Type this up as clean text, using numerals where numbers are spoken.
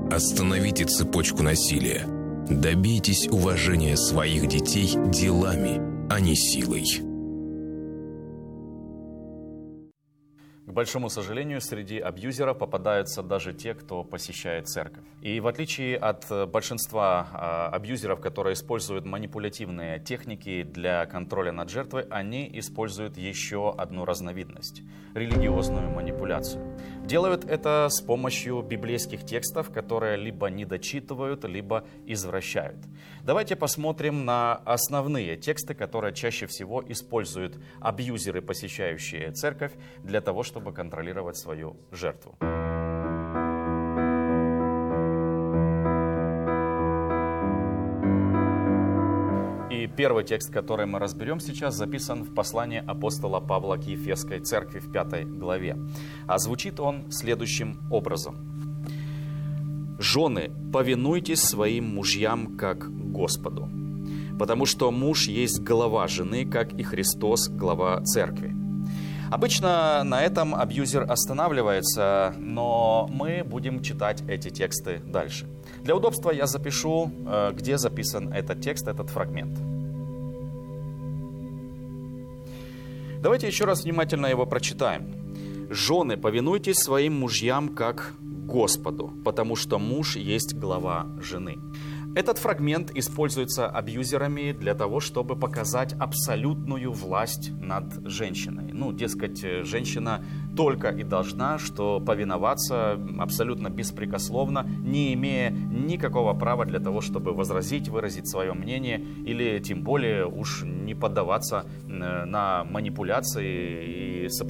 Остановите цепочку насилия. Добейтесь уважения своих детей делами, а не силой. К большому сожалению, среди абьюзеров попадаются даже те, кто посещает церковь. И в отличие от большинства абьюзеров, которые используют манипулятивные техники для контроля над жертвой, они используют еще одну разновидность – религиозную манипуляцию. Делают это с помощью библейских текстов, которые либо недочитывают, либо извращают. Давайте посмотрим на основные тексты, которые чаще всего используют абьюзеры, посещающие церковь, для того, чтобы контролировать свою жертву. И первый текст, который мы разберем сейчас, записан в послании апостола Павла к Ефесской церкви в 5 главе. А звучит он следующим образом. «Жены, повинуйтесь своим мужьям как Господу, потому что муж есть глава жены, как и Христос глава церкви». Обычно на этом абьюзер останавливается, но мы будем читать эти тексты дальше. Для удобства я запишу, где записан этот текст, этот фрагмент. Давайте еще раз внимательно его прочитаем. «Жены, повинуйтесь своим мужьям как Господу, потому что муж есть глава жены». Этот фрагмент используется абьюзерами для того, чтобы показать абсолютную власть над женщиной. Дескать, женщина только и должна что повиноваться абсолютно беспрекословно, не имея никакого права для того, чтобы возразить, выразить свое мнение или тем более уж не поддаваться на манипуляции и сопротивление